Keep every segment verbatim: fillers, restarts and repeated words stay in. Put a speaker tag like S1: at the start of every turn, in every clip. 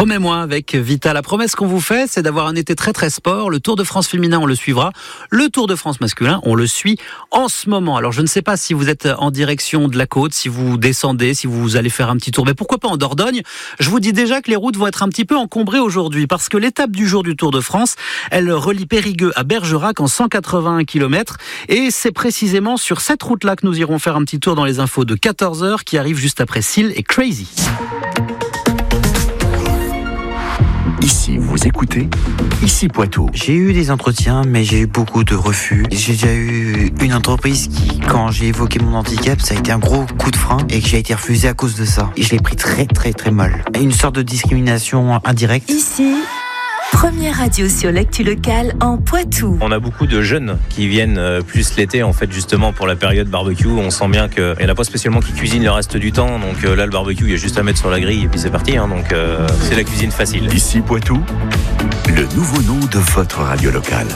S1: Promets-moi avec Vita. La promesse qu'on vous fait, c'est d'avoir un été très très sport. Le Tour de France féminin, on le suivra. Le Tour de France masculin, on le suit en ce moment. Alors je ne sais pas si vous êtes en direction de la côte, si vous descendez, si vous allez faire un petit tour. Mais pourquoi pas en Dordogne ? Je vous dis déjà que les routes vont être un petit peu encombrées aujourd'hui parce que l'étape du jour du Tour de France, elle relie Périgueux à Bergerac en cent quatre-vingt-un kilomètres. Et c'est précisément sur cette route-là que nous irons faire un petit tour dans les infos de quatorze heures qui arrivent juste après Seal et Crazy.
S2: Ici, vous écoutez Ici Poitou.
S3: J'ai eu des entretiens, mais j'ai eu beaucoup de refus. J'ai déjà eu une entreprise qui, quand j'ai évoqué mon handicap, ça a été un gros coup de frein et que j'ai été refusé à cause de ça. Et je l'ai pris très très très mal. Une sorte de discrimination indirecte.
S4: Ici, première radio sur l'actu locale en Poitou.
S5: On a beaucoup de jeunes qui viennent plus l'été, en fait, justement pour la période barbecue. On sent bien qu'il n'y en a pas spécialement qui cuisinent le reste du temps. Donc là, le barbecue, il y a juste à mettre sur la grille et puis c'est parti. Hein, donc euh, c'est la cuisine facile.
S2: Ici Poitou, le nouveau nom de votre radio locale.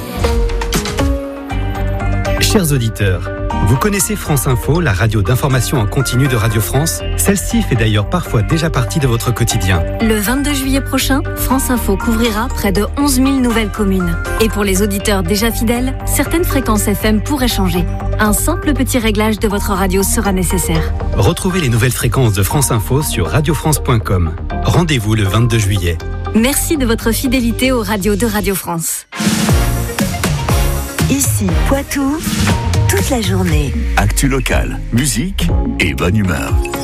S6: Chers auditeurs, vous connaissez France Info, la radio d'information en continu de Radio France ? Celle-ci fait d'ailleurs parfois déjà partie de votre quotidien.
S7: Le vingt-deux juillet prochain, France Info couvrira près de onze mille nouvelles communes. Et pour les auditeurs déjà fidèles, certaines fréquences F M pourraient changer. Un simple petit réglage de votre radio sera nécessaire.
S6: Retrouvez les nouvelles fréquences de France Info sur radio france point com. Rendez-vous le vingt-deux juillet.
S7: Merci de votre fidélité aux radios de Radio France.
S4: Ici, Poitou, toute la journée.
S2: Actu locale, musique et bonne humeur.